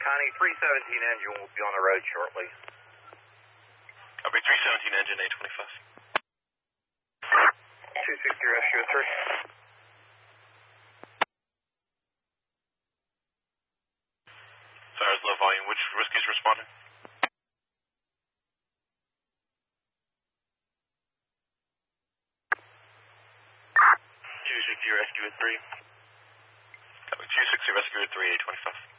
Connie, 317 engine will be on the road shortly. Copy, 317 engine, 825. 260 rescue 3. Sorry, it's low volume. Which rescue's responding? 260 rescue at 3. Copy, 260 rescue at 3, 825.